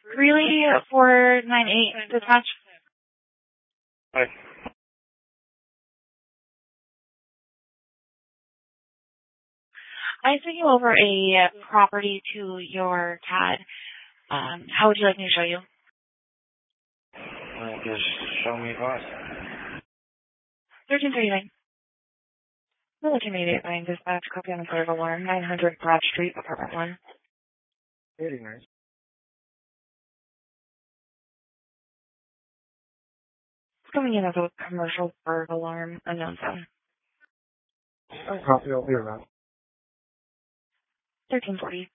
Really? 498 dispatch? Hi. I sent you over a property to your CAD. How would you like me to show you? Just show me what. 1339. Military Immediate Line Dispatch, copy on the third alarm, 900 Broad Street, apartment 1. Very nice. Coming in as a commercial bird alarm, unknown zone. Copy, I'll be around. 1340.